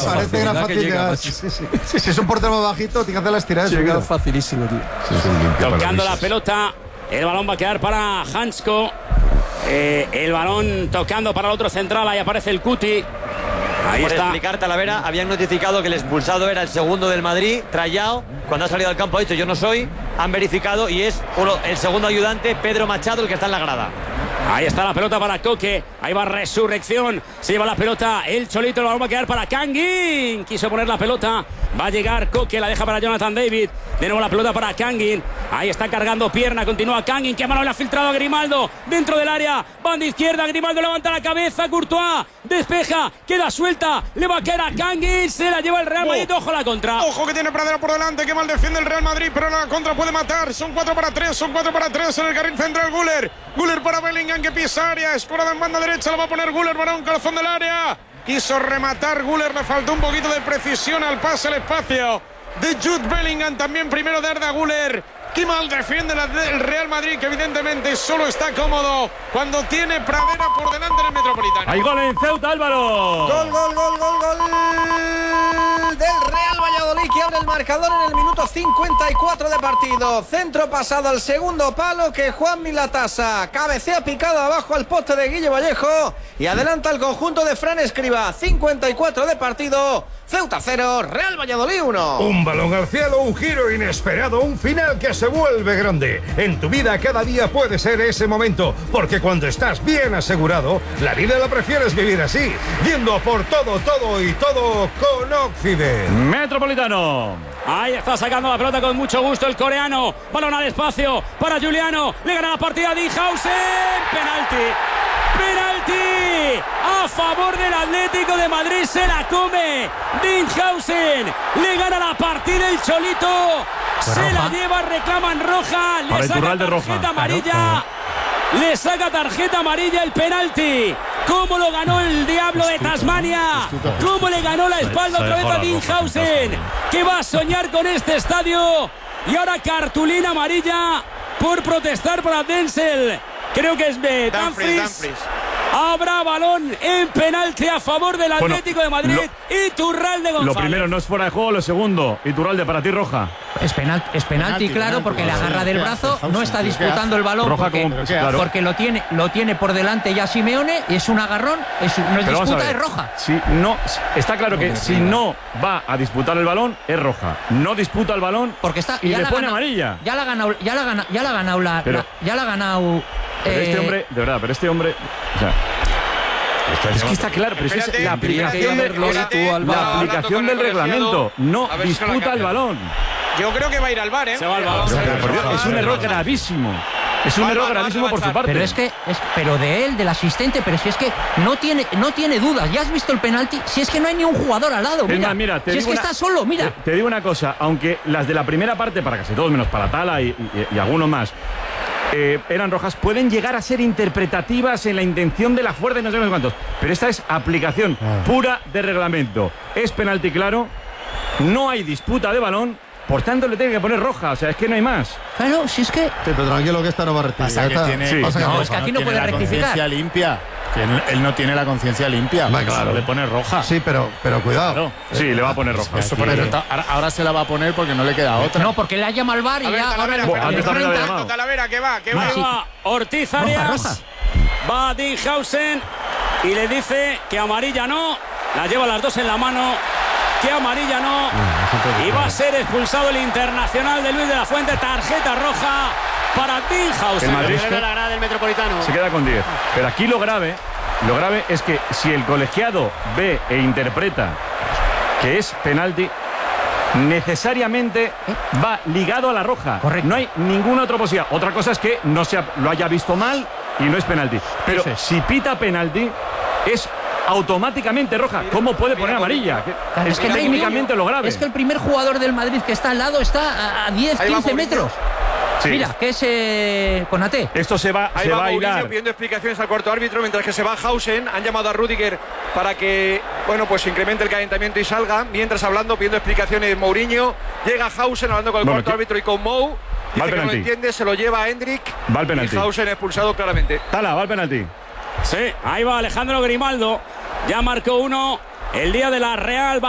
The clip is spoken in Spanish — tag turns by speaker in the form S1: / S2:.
S1: parece que era fácil. Si es un portero más bajito, tiene que hacer las tiradas.
S2: Sí, queda facilísimo, tío.
S3: Tocando la pelota. El balón va a quedar para Hansko. El balón tocando para el otro central. Ahí aparece el Cuti. Ahí
S4: Por
S3: está.
S4: explicar, Talavera, habían notificado que el expulsado era el segundo del Madrid, Trayao. Cuando ha salido al campo ha dicho yo no soy. Han verificado y es el segundo ayudante, Pedro Machado, el que está en la grada.
S3: Ahí está la pelota para Coque. Ahí va Resurrección. Se lleva la pelota el Cholito. El balón va a quedar para Kangin. Quiso poner la pelota. Va a llegar Coque. La deja para Jonathan David. De nuevo la pelota para Kangin. Ahí está cargando pierna. Continúa Kangin. Que mano le ha filtrado a Grimaldo. Dentro del área. Banda izquierda. Grimaldo levanta la cabeza. Courtois. Despeja. Queda suelta. Le va a caer a Kangin. Se la lleva el Real Madrid. Ojo a la contra.
S5: Ojo que tiene Pradera por delante. Que mal defiende el Real Madrid. Pero la contra puede matar. Son 4 para 3. Son 4 para 3 en el carril central. Guller para Bellingham que pisa área. Escorada en banda derecha. Lo va a poner Guller para un corazón del área. Quiso rematar Guller. Le faltó un poquito de precisión al pase al espacio de Jude Bellingham. También primero de Arda Güler. Qué mal defiende el Real Madrid, que evidentemente solo está cómodo cuando tiene Pradera por delante en el Metropolitano.
S6: Hay gol en Ceuta, Álvaro.
S2: Gol del Real Valladolid, que abre el marcador en el minuto 54 de partido. Centro pasado al segundo palo, que Juan Milatasa cabecea picado abajo al poste de Guille Vallejo y adelanta el conjunto de Fran Escribá. 54 de partido. Ceuta 0, Real Valladolid 1.
S7: Un balón al cielo, un giro inesperado, un final que se vuelve grande. En tu vida cada día puede ser ese momento, porque cuando estás bien asegurado, la vida la prefieres vivir así, yendo por todo con Occident.
S6: Metropolitano.
S3: Ahí está sacando la pelota con mucho gusto el coreano. Balón al espacio para Juliano. Le gana la partida a Dinhausen. Penalti a favor del Atlético de Madrid. Se la come Dinhausen. Le gana la partida el Cholito. Se la lleva, reclaman roja. Le saca tarjeta amarilla. Le saca tarjeta amarilla el penalti. ¿Cómo lo ganó el Diablo de Tasmania? ¿Cómo le ganó la espalda otra vez a Dinhausen? Que va a soñar con este estadio. Y ahora cartulina amarilla por protestar para Denzel. Creo que es de Dumfries. Habrá balón en penalti a favor del Atlético de Madrid. Iturralde González.
S6: Lo primero no es fuera de juego, lo segundo, Iturralde, para ti roja.
S8: Es penalti, claro, porque le agarra del brazo, no está disputando el balón
S6: roja
S8: porque lo tiene por delante ya Simeone, y es un agarrón, no es disputa, es roja.
S6: Si no, está claro que si no va a disputar el balón, es roja. No disputa el balón
S8: porque está,
S6: y le pone amarilla.
S8: Ya la ha ganado.
S6: Pero este hombre, de verdad, o sea, es que está claro, pero es la aplicación del reglamento. No disputa el balón.
S5: Yo creo que va a ir al VAR, ¿eh?
S3: Se va al balón.
S6: Es un error gravísimo. Es un error gravísimo por su parte.
S8: Pero del asistente, pero si es que no tiene dudas. ¿Ya has visto el penalti? Si es que no hay ni un jugador al lado. Mira, si es que está solo, mira.
S6: Te digo una cosa, aunque las de la primera parte, para casi todos menos para Tala y algunos más, eran rojas, pueden llegar a ser interpretativas en la intención de la fuerza y no sé cuántos, pero esta es aplicación pura de reglamento. Es penalti claro, no hay disputa de balón, por tanto le tiene que poner roja, o sea, es que no hay más.
S8: Claro, si es que...
S1: Sí, pero tranquilo que esta no va a rectificar.
S8: Es que aquí no puede rectificar.
S9: Limpia. Que él no tiene la conciencia limpia.
S1: Claro.
S9: Le pone roja.
S1: Sí, pero cuidado.
S9: Claro.
S6: Sí, le va a poner roja.
S9: Ahora se la va a poner porque no le queda otra.
S8: No, porque le ha llamado al VAR y ya...
S5: Talavera, que va.
S3: Va Ortiz Arias. Va Dinhausen y le dice que amarilla no. La lleva las dos en la mano. Que amarilla no. Y va a ser expulsado el internacional de Luis de la Fuente. Tarjeta roja para Dinhausen.
S6: El Madrid
S3: la grada del Metropolitano.
S6: se queda con 10. Pero aquí lo grave es que si el colegiado ve e interpreta que es penalti, necesariamente va ligado a la roja.
S8: Correcto.
S6: No hay ninguna otra posibilidad. Otra cosa es que no lo haya visto mal y no es penalti. Pero si pita penalti, es automáticamente roja. ¿Cómo puede poner amarilla? Es que técnicamente lo grave.
S8: Es que el primer jugador del Madrid que está al lado está a 10, 15 metros. Sí. Mira, que es Konaté.
S6: Esto se va a hilar.
S4: Pidiendo explicaciones al cuarto árbitro, mientras que se va Hausen. Han llamado a Rüdiger para que, pues incremente el calentamiento y salga. Mientras pidiendo explicaciones Mourinho. Llega Hausen hablando con el cuarto árbitro y con Mou. Dice que no lo entiende, se lo lleva a Hendrik.
S6: Va el penalti.
S4: Y Hausen expulsado claramente.
S6: Tala, va el penalti.
S3: Sí, ahí va Alejandro Grimaldo. Ya marcó uno el día de la Real.